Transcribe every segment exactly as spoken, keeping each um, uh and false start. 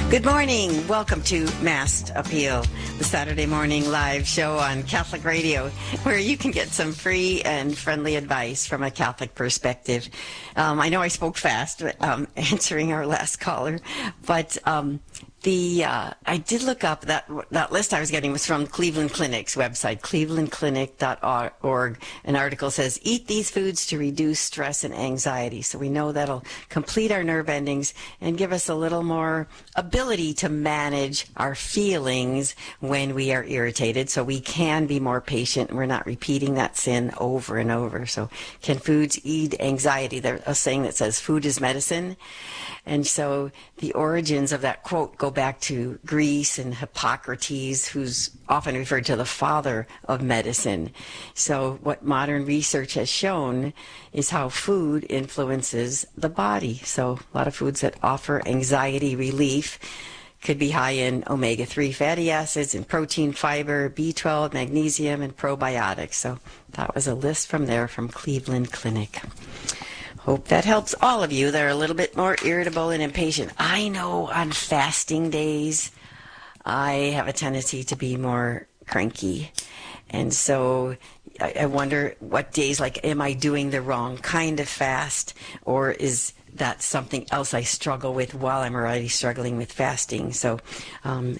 Good morning. Welcome to Mass Appeal, the Saturday morning live show on Catholic Radio, where you can get some free and friendly advice from a Catholic perspective. Um, I know I spoke fast um, answering our last caller, but um, the uh, I did look up that that list I was getting was from Cleveland Clinic's website, cleveland clinic dot org. An article says, eat these foods to reduce stress and anxiety. So we know that'll complete our nerve endings and give us a little more ability to manage our feelings when we are irritated, so we can be more patient and we're not repeating that sin over and over. So can foods ease anxiety? There's a saying that says food is medicine. And so the origins of that quote go back to Greece and Hippocrates, who's often referred to the father of medicine. So what modern research has shown is how food influences the body. So a lot of foods that offer anxiety relief could be high in omega three fatty acids and protein, fiber, B twelve, magnesium, and probiotics. So that was a list from there from Cleveland Clinic. Hope that helps all of you that are a little bit more irritable and impatient. I know on fasting days, I have a tendency to be more cranky. And so I, I wonder what days, like, am I doing the wrong kind of fast? Or is that something else I struggle with while I'm already struggling with fasting? So um,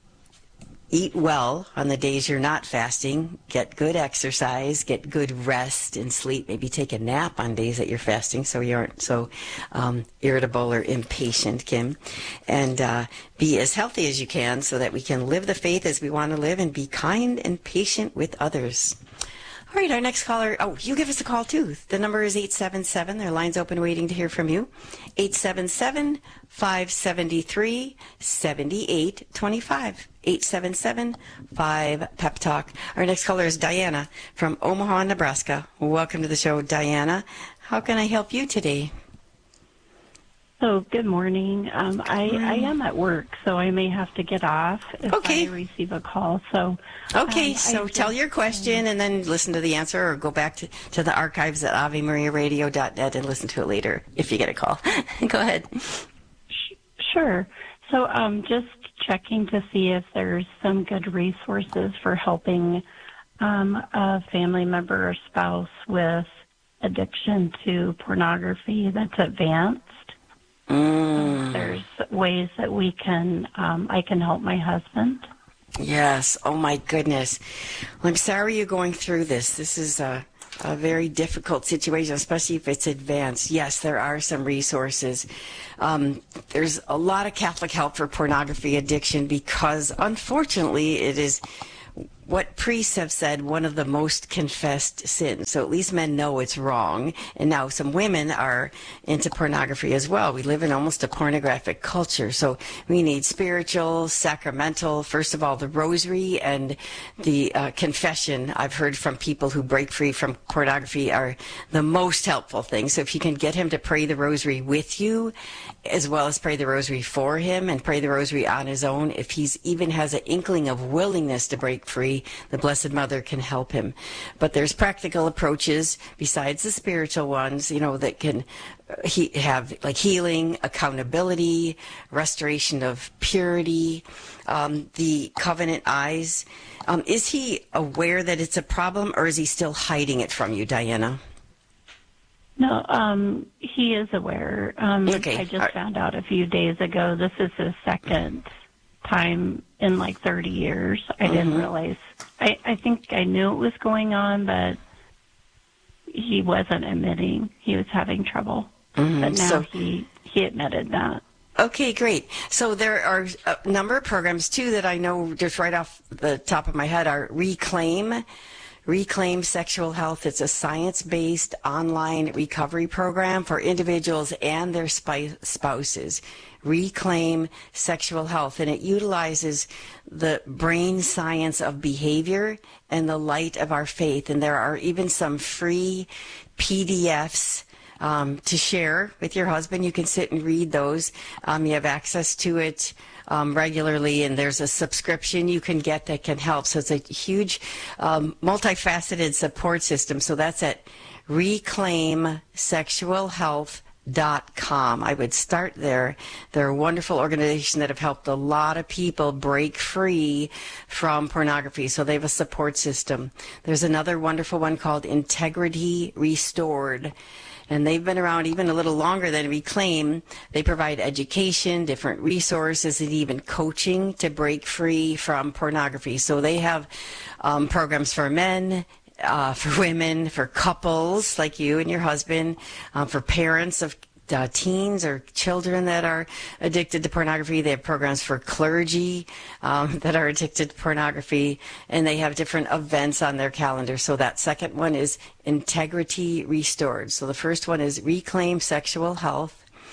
eat well on the days you're not fasting. Get good exercise. Get good rest and sleep. Maybe take a nap on days that you're fasting so you aren't so um, irritable or impatient, Kim. And uh, be as healthy as you can so that we can live the faith as we want to live and be kind and patient with others. All right, our next caller. Oh, you give us a call, too. The number is eight seven seven. Their line's open waiting to hear from you. eight seven seven, five seven three, seven eight two five. eight seven seven, five, pep talk. Our next caller is Diana from Omaha, Nebraska. Welcome to the show, Diana. How can I help you today? So, good morning. Um, I, I am at work, so I may have to get off if okay. I receive a call. So, okay, um, so just, tell your question and then listen to the answer, or go back to, to the archives at ave maria radio dot net and listen to it later if you get a call. Go ahead. Sure. So, um, just checking to see if there's some good resources for helping um, a family member or spouse with addiction to pornography that's advanced. Mm. There's ways that we can, um, I can help my husband. Yes. Oh, my goodness. Well, I'm sorry you're going through this. This is a, a very difficult situation, especially if it's advanced. Yes, there are some resources. Um, there's a lot of Catholic help for pornography addiction because, unfortunately, it is what priests have said, one of the most confessed sins. So at least men know it's wrong. And now some women are into pornography as well. We live in almost a pornographic culture. So we need spiritual, sacramental, first of all, the rosary and the uh, confession. I've heard from people who break free from pornography are the most helpful thing. So if you can get him to pray the rosary with you, as well as pray the rosary for him and pray the rosary on his own, if he's even has an inkling of willingness to break free, the Blessed Mother can help him. But there's practical approaches besides the spiritual ones, you know, that can he have like healing, accountability, restoration of purity, um, the covenant eyes. Um, is he aware that it's a problem, or is he still hiding it from you, Diana? No, um, he is aware. Um, okay. I just right. found out a few days ago. This is his second time in like thirty years. I mm-hmm. didn't realize. I, I think I knew it was going on, but he wasn't admitting he was having trouble. Mm-hmm. But now so, he, he admitted that. Okay, great. So there are a number of programs, too, that I know just right off the top of my head are Reclaim, Reclaim Sexual Health. It's a science-based online recovery program for individuals and their spouses. Reclaim Sexual Health, and it utilizes the brain science of behavior and the light of our faith. And there are even some free P D Fs um, to share with your husband. You can sit and read those. Um, you have access to it Um, regularly, and there's a subscription you can get that can help. So it's a huge, um, multifaceted support system. So that's at reclaim sexual health dot com. I would start there. They're a wonderful organization that have helped a lot of people break free from pornography. So they have a support system. There's another wonderful one called Integrity Restored. And they've been around even a little longer than Reclaim. They provide education, different resources, and even coaching to break free from pornography. So they have um, programs for men, uh, for women, for couples like you and your husband, uh, for parents of Uh, teens or children that are addicted to pornography. They have programs for clergy um, that are addicted to pornography, and they have different events on their calendar. So that second one is Integrity Restored. So the first one is reclaim sexual health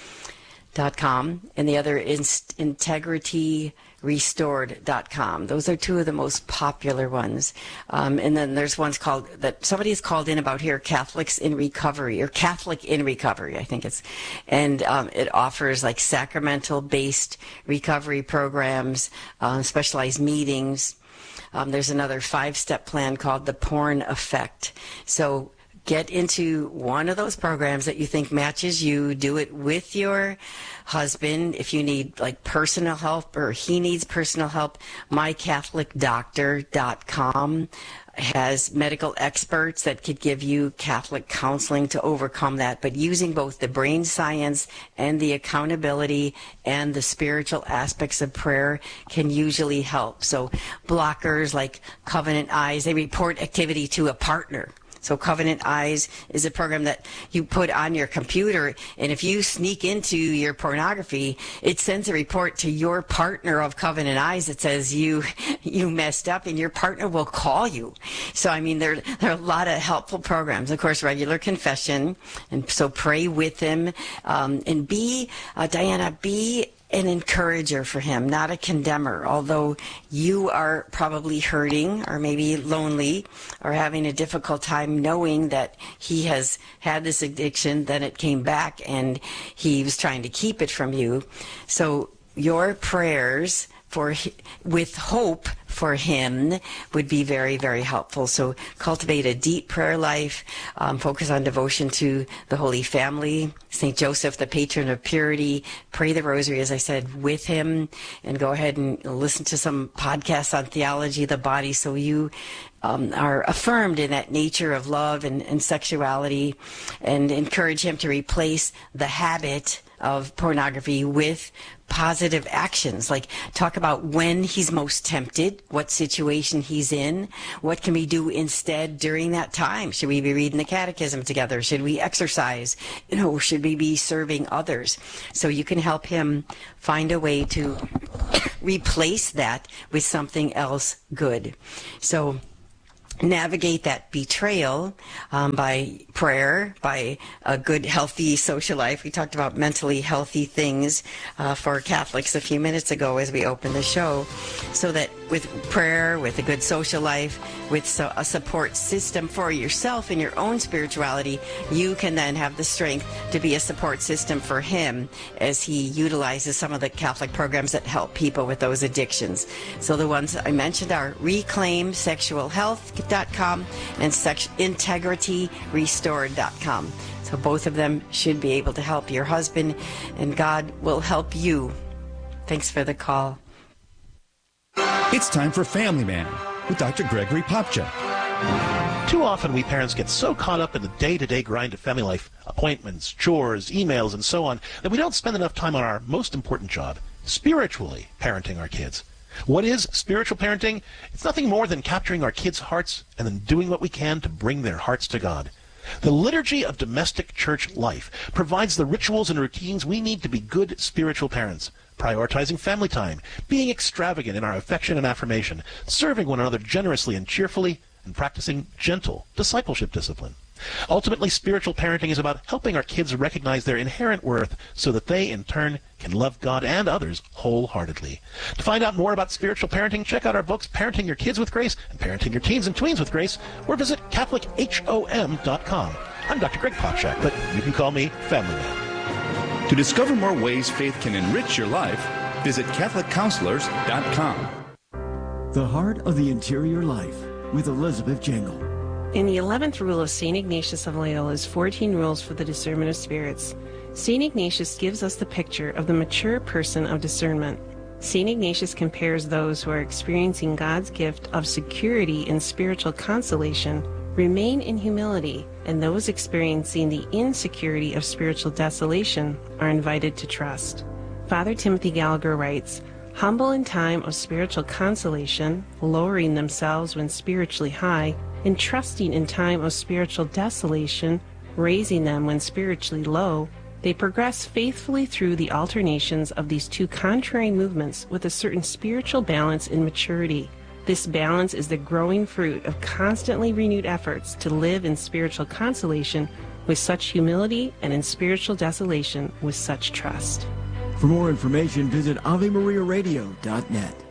dot com, and the other is integrity restored dot com. Those are two of the most popular ones. Um, and then there's ones called, that somebody's called in about here, Catholics in Recovery, or Catholic in Recovery, I think it's. And um, it offers like sacramental-based recovery programs, uh, specialized meetings. Um, there's another five-step plan called the Porn Effect. So get into one of those programs that you think matches you. Do it with your husband. If you need like personal help, or he needs personal help, my catholic doctor dot com has medical experts that could give you Catholic counseling to overcome that. But using both the brain science and the accountability and the spiritual aspects of prayer can usually help. So blockers like Covenant Eyes, they report activity to a partner. So Covenant Eyes is a program that you put on your computer, and if you sneak into your pornography, it sends a report to your partner of Covenant Eyes that says you you messed up, and your partner will call you. So, I mean, there, there are a lot of helpful programs. Of course, regular confession, and so pray with him. Um, and be, uh, Diana, be an encourager for him, not a condemner. Although you are probably hurting or maybe lonely or having a difficult time knowing that he has had this addiction, then it came back and he was trying to keep it from you. So your prayers for with hope for him would be very, very helpful. So cultivate a deep prayer life, um, focus on devotion to the Holy Family, Saint Joseph, the patron of purity. Pray the rosary, as I said, with him, and go ahead and listen to some podcasts on theology of the body so you um, are affirmed in that nature of love and, and sexuality, and encourage him to replace the habit of pornography with positive actions. Like, talk about when he's most tempted, what situation he's in, what can we do instead during that time. Should we be reading the catechism together? Should we exercise? You know, should we be serving others? So you can help him find a way to replace that with something else good. So navigate that betrayal um, by prayer, by a good, healthy social life. We talked about mentally healthy things uh, for Catholics a few minutes ago as we opened the show, so that with prayer, with a good social life, with so, a support system for yourself in your own spirituality, you can then have the strength to be a support system for him as he utilizes some of the Catholic programs that help people with those addictions. So the ones I mentioned are reclaim sexual health dot com and integrity restored dot com. So both of them should be able to help your husband, and God will help you. Thanks for the call. It's time for Family Man with Doctor Gregory Popcak. Too often we parents get so caught up in the day-to-day grind of family life, appointments, chores, emails, and so on, that we don't spend enough time on our most important job, spiritually parenting our kids. What is spiritual parenting? It's nothing more than capturing our kids' hearts and then doing what we can to bring their hearts to God. The liturgy of domestic church life provides the rituals and routines we need to be good spiritual parents, prioritizing family time, being extravagant in our affection and affirmation, serving one another generously and cheerfully, and practicing gentle discipleship discipline. Ultimately, spiritual parenting is about helping our kids recognize their inherent worth so that they, in turn, can love God and others wholeheartedly. To find out more about spiritual parenting, check out our books, Parenting Your Kids with Grace and Parenting Your Teens and Tweens with Grace, or visit Catholic H O M dot com. I'm Doctor Greg Popcak, but you can call me Family Man. To discover more ways faith can enrich your life, visit Catholic Counselors dot com. The Heart of the Interior Life with Elizabeth Jangle. In the eleventh rule of Saint Ignatius of Loyola's fourteen Rules for the Discernment of Spirits, Saint Ignatius gives us the picture of the mature person of discernment. Saint Ignatius compares those who are experiencing God's gift of security and spiritual consolation remain in humility, and those experiencing the insecurity of spiritual desolation are invited to trust. Father Timothy Gallagher writes, "Humble in time of spiritual consolation, lowering themselves when spiritually high, and trusting in time of spiritual desolation, raising them when spiritually low, they progress faithfully through the alternations of these two contrary movements with a certain spiritual balance and maturity. This balance is the growing fruit of constantly renewed efforts to live in spiritual consolation with such humility and in spiritual desolation with such trust." For more information, visit Ave Maria Radio dot net.